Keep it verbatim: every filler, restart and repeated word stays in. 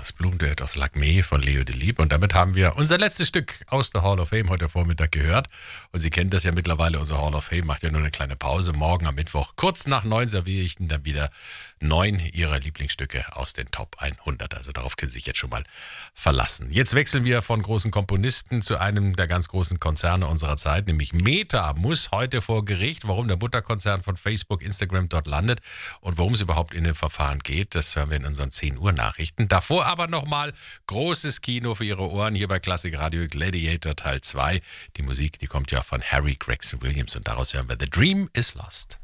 das Blumenduett aus Lacmé von Leo Delibes. Und damit haben wir unser letztes Stück aus der Hall of Fame heute Vormittag gehört. Und Sie kennen das ja mittlerweile, unsere Hall of Fame macht ja nur eine kleine Pause. Morgen am Mittwoch, kurz nach neun, serviere ich Ihnen dann wieder neun Ihrer Lieblingsstücke aus den Top hundert. Also darauf können Sie sich jetzt schon mal verlassen. Jetzt wechseln wir von großen Komponisten zu einem der ganz großen Konzerne unserer Zeit, nämlich Meta muss heute vor Gericht. Warum der Mutterkonzern von Facebook, Instagram dort landet und worum es überhaupt in dem Verfahren geht, das hören wir in unseren zehn Uhr Nachrichten. Davor aber nochmal großes Kino für Ihre Ohren hier bei Klassik Radio Gladiator Teil zwei. Die Musik, die kommt ja von Harry Gregson Williams und daraus hören wir The Dream is Lost.